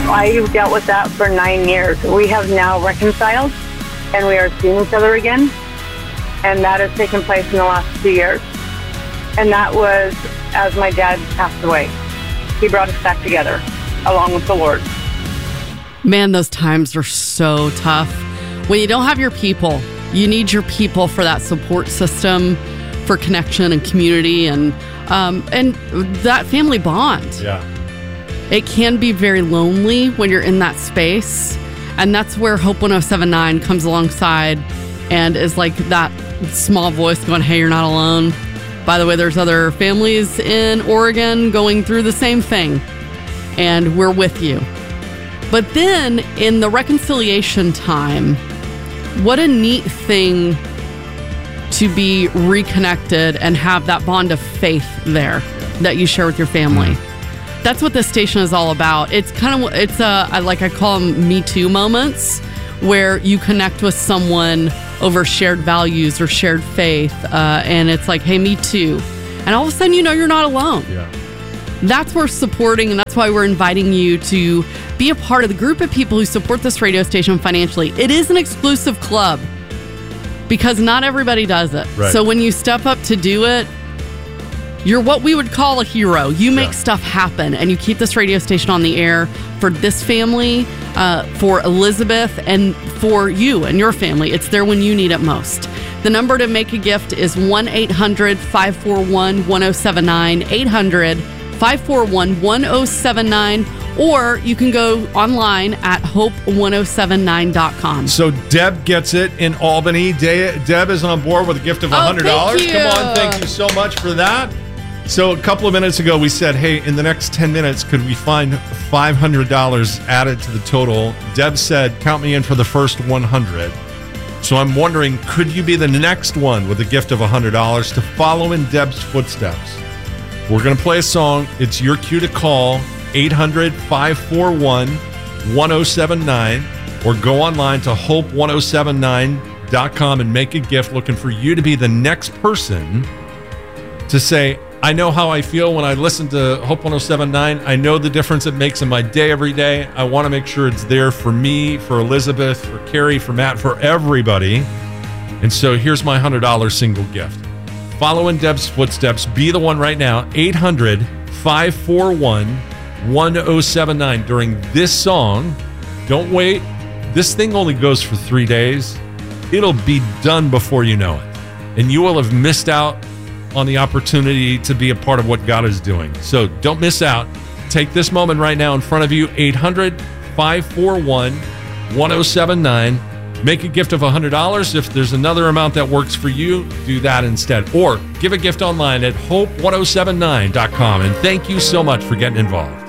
I dealt with that for 9 years. We have now reconciled, and we are seeing each other again. And that has taken place in the last 2 years. And that was as my dad passed away. He brought us back together, along with the Lord. Man, those times are so tough. When you don't have your people, you need your people for that support system, for connection and community, and that family bond. Yeah. It can be very lonely when you're in that space. And that's where Hope 1079 comes alongside and is like that small voice going, hey, you're not alone. By the way, there's other families in Oregon going through the same thing. And we're with you. But then in the reconciliation time, what a neat thing to be reconnected and have that bond of faith there that you share with your family. That's what this station is all about. It's kind of, I call them Me Too moments, where you connect with someone over shared values or shared faith. And it's like, hey, me too. And all of a sudden, you're not alone. Yeah. That's where supporting, and that's why we're inviting you to be a part of the group of people who support this radio station financially. It is an exclusive club because not everybody does it. Right. So when you step up to do it, you're what we would call a hero. You make stuff happen, and you keep this radio station on the air for this family, for Elizabeth, and for you and your family. It's there when you need it most. The number to make a gift is 1-800-541-1079, 800-541-1079, or you can go online at hope1079.com. So Deb gets it in Albany. Deb is on board with a gift of $100. Thank you. Come on, thank you so much for that. So a couple of minutes ago, we said, hey, in the next 10 minutes, could we find $500 added to the total? Deb said, count me in for the first 100. So I'm wondering, could you be the next one with a gift of $100 to follow in Deb's footsteps? We're going to play a song. It's your cue to call 800-541-1079 or go online to hope1079.com and make a gift, looking for you to be the next person to say, I know how I feel when I listen to Hope 1079. I know the difference it makes in my day every day. I want to make sure it's there for me, for Elizabeth, for Carrie, for Matt, for everybody. And so here's my $100 single gift. Follow in Deb's footsteps. Be the one right now. 800-541-1079 during this song. Don't wait. This thing only goes for 3 days. It'll be done before you know it. And you will have missed out on the opportunity to be a part of what God is doing. So don't miss out. Take this moment right now in front of you. 800-541-1079. Make a gift of $100. If there's another amount that works for you, do that instead. Or give a gift online at hope1079.com. And thank you so much for getting involved.